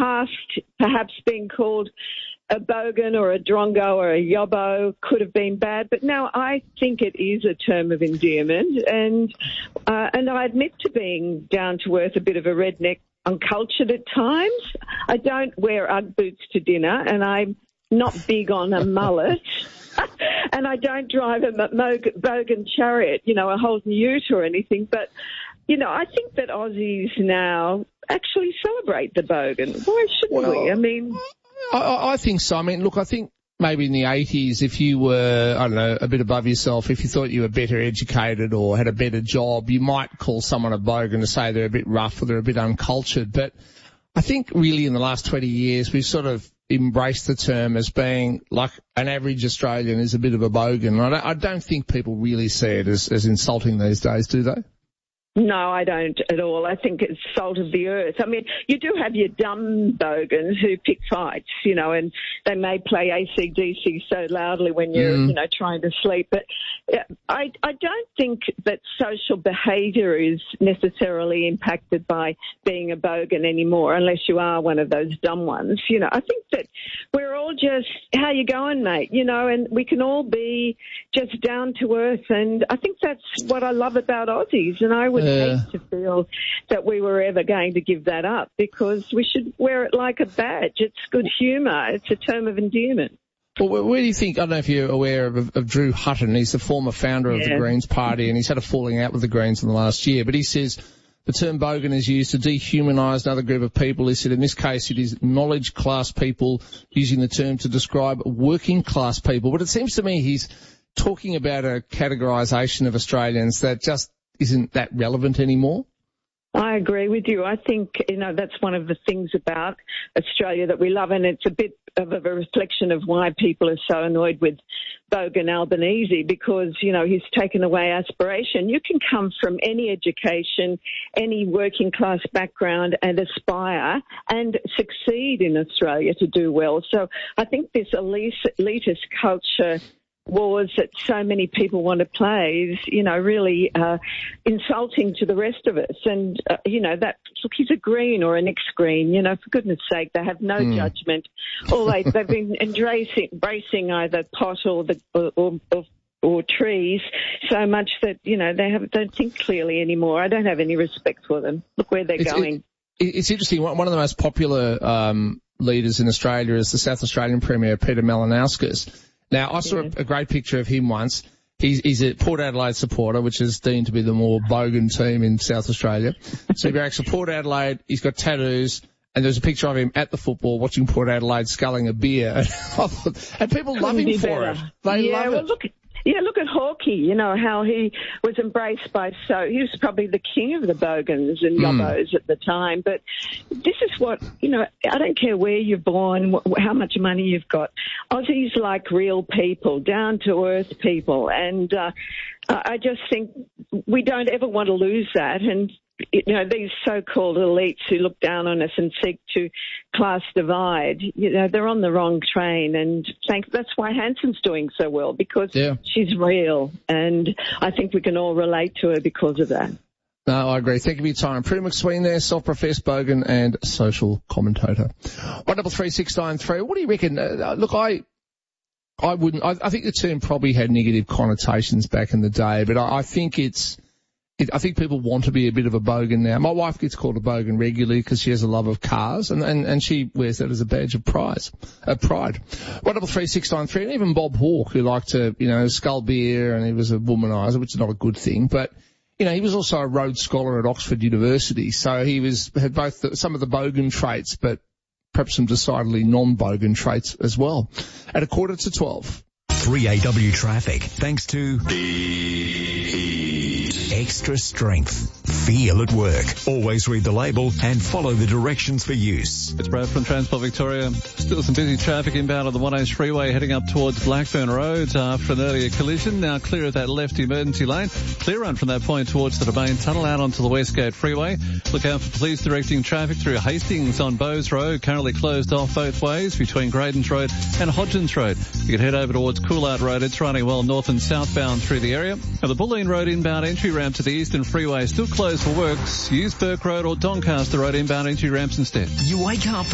past, perhaps being called a bogan or a drongo or a yobbo could have been bad, but now I think it is a term of endearment, and I admit to being down to earth, a bit of a redneck, uncultured at times. I don't wear Ugg boots to dinner, and I'm not big on a mullet. And I don't drive a bogan chariot, a Holden Ute or anything. But, I think that Aussies now actually celebrate the bogan. Why shouldn't we? I mean... I think so. I mean, look, I think maybe in the 80s, if you were, I don't know, a bit above yourself, if you thought you were better educated or had a better job, you might call someone a bogan to say they're a bit rough or they're a bit uncultured. But I think really in the last 20 years, we've sort of embraced the term as being like an average Australian is a bit of a bogan. I don't think people really see it as insulting these days, do they? No, I don't at all. I think it's salt of the earth. I mean, you do have your dumb bogans who pick fights, and they may play AC/DC so loudly when you're, trying to sleep. But I don't think that social behaviour is necessarily impacted by being a bogan anymore, unless you are one of those dumb ones. I think that we're all just, how you going, mate? And we can all be just down to earth. And I think that's what I love about Aussies. And I would hate to feel that we were ever going to give that up, because we should wear it like a badge. It's good humour. It's a term of endearment. Well, where do you think, I don't know if you're aware of Drew Hutton. He's the former founder of the Greens Party, and he's had a falling out with the Greens in the last year. But he says the term bogan is used to dehumanise another group of people. He said in this case it is knowledge class people using the term to describe working class people. But it seems to me he's talking about a categorisation of Australians that just isn't that relevant anymore. I agree with you. I think, that's one of the things about Australia that we love, and it's a bit of a reflection of why people are so annoyed with Bogan Albanese, because, he's taken away aspiration. You can come from any education, any working class background and aspire and succeed in Australia to do well. So I think this elitist culture wars that so many people want to play is, really insulting to the rest of us. And, look, he's a green or an ex-green, for goodness sake, they have no judgment. They've been embracing either pot or trees so much that, they don't think clearly anymore. I don't have any respect for them. Look where they're going. It's interesting. One of the most popular leaders in Australia is the South Australian Premier, Peter Malinauskas. Now, I saw a great picture of him once. He's a Port Adelaide supporter, which is deemed to be the more bogan team in South Australia. So he backs Port Adelaide. He's got tattoos, and there's a picture of him at the football watching Port Adelaide sculling a beer. And people love him for it. They love it. Look at Hawkey, how he was embraced by he was probably the king of the bogans and yobbos at the time. But this is what, I don't care where you're born, how much money you've got. Aussies like real people, down-to-earth people. And I just think we don't ever want to lose that. And these so-called elites who look down on us and seek to class divide, they're on the wrong train. And that's why Hanson's doing so well, because she's real. And I think we can all relate to her because of that. No, I agree. Thank you for your time. Prue McSween there, self-professed bogan and social commentator. 133693. What do you reckon? Look, I think the term probably had negative connotations back in the day, but I think I think people want to be a bit of a bogan now. My wife gets called a bogan regularly because she has a love of cars, and she wears that as a badge of pride. 133693, and even Bob Hawke, who liked to, scull beer, and he was a womanizer, which is not a good thing, but he was also a Rhodes Scholar at Oxford University, so he had both some of the bogan traits, but perhaps some decidedly non-bogan traits as well. At 11:45. 3AW traffic, thanks to Extra Strength. Feel at work. Always read the label and follow the directions for use. It's Brad from Transport Victoria. Still some busy traffic inbound on the 1H freeway heading up towards Blackburn Road after an earlier collision. Now clear of that left emergency lane. Clear run from that point towards the Domain Tunnel out onto the Westgate Freeway. Look out for police directing traffic through Hastings on Bowes Road. Currently closed off both ways between Graydons Road and Hodgins Road. You can head over towards Coolart Road. It's running well north and southbound through the area. Now the Bulleen Road inbound entry ramp to the Eastern Freeway is still closed for works. Use Burke Road or Doncaster Road inbound entry ramps instead. You wake up